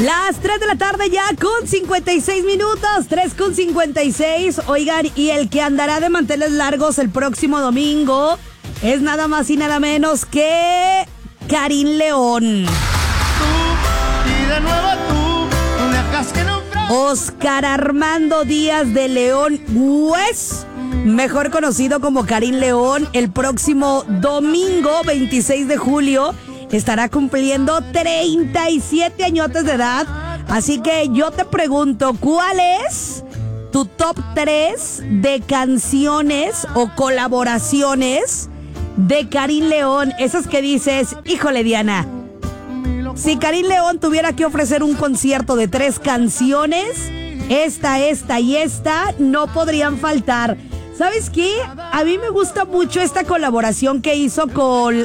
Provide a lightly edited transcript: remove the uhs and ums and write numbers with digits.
Las 3 de la tarde ya con 56 minutos, 3 con 56. Oigan, y el que andará de manteles largos el próximo domingo es nada más y nada menos que Karim León. Tú, y de nuevo tú me dejas que no... Oscar Armando Díaz de León West, mejor conocido como Karim León, el próximo domingo 26 de julio estará cumpliendo 37 añotes de edad. Así que yo te pregunto, ¿cuál es tu top 3 de canciones o colaboraciones de Karim León? Esas que dices, híjole Diana, si Karim León tuviera que ofrecer un concierto de 3 canciones, esta y esta no podrían faltar. ¿Sabes qué? A mí me gusta mucho esta colaboración que hizo con